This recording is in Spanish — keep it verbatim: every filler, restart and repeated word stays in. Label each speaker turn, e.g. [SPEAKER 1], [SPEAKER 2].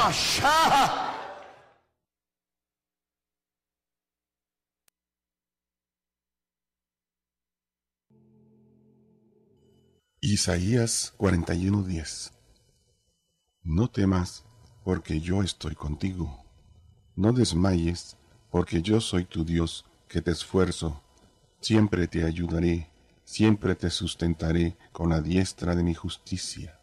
[SPEAKER 1] Masha.
[SPEAKER 2] Isaías cuarenta y uno diez. No temas, porque yo estoy contigo. No desmayes, porque yo soy tu Dios, que te esfuerzo. Siempre te ayudaré, siempre te sustentaré con la diestra de mi justicia.